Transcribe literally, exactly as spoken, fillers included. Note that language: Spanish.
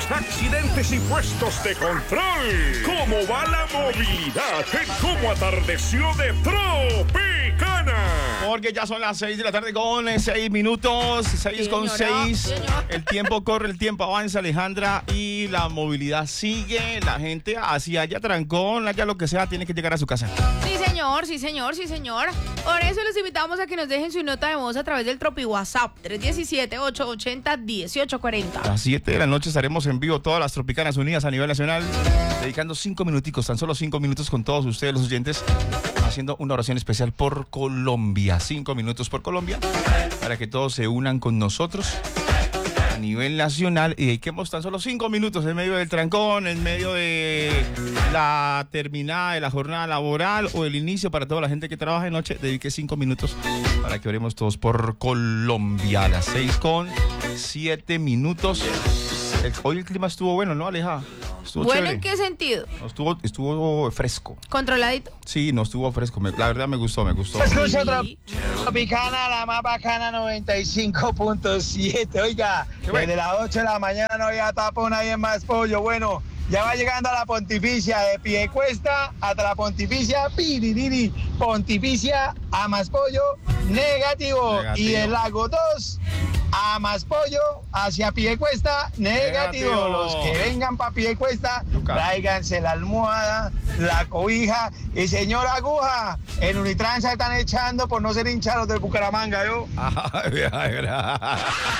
golpes, accidentes y puestos de control. ¿Cómo va la movilidad? ¿Cómo atardeció de Tropicana? Porque ya son las seis de la tarde con seis minutos, seis con seis. El tiempo corre, el tiempo avanza, Alejandra, y la movilidad sigue. La gente hacia allá, trancón, allá lo que sea, tiene que llegar a su casa. Sí, señor, sí, señor, sí, señor. Por eso les invitamos a que nos dejen su nota de voz a través del Tropi WhatsApp, tres uno siete, ocho ocho cero, uno ocho cuatro cero. A las siete de la noche estaremos en vivo, todas las Tropicanas unidas a nivel nacional, dedicando cinco minuticos, tan solo cinco minutos con todos ustedes, los oyentes, haciendo una oración especial por Colombia. Cinco minutos por Colombia, para que todos se unan con nosotros a nivel nacional y dediquemos tan solo cinco minutos en medio del trancón, en medio de la terminada de la jornada laboral o el inicio para toda la gente que trabaja de noche. Dedique cinco minutos para que oremos todos por Colombia. A las seis con siete minutos. El, hoy el clima estuvo bueno, ¿no, Aleja? Estuvo ¿Bueno chévere. en qué sentido? No, estuvo, estuvo fresco. ¿Controladito? Sí, no estuvo fresco. Me, la verdad me gustó, me gustó. Escucha Tropicana, la más bacana, noventa y cinco punto siete. Oiga, desde las ocho de la mañana no había tapón ahí en Más Pollo. Bueno, ya va llegando a la Pontificia de Piedecuesta hasta la Pontificia Piririri. Pontificia a Más Pollo, negativo. Negativo. Y del Lago dos a Más Pollo hacia Piedecuesta, negativo. Negativo. Los que vengan para Piedecuesta, Yuca. tráiganse la almohada, la cobija. Y señor Aguja, en Unitrans se están echando por no ser hinchados del Bucaramanga, ¿yo? Ay, ay, ay.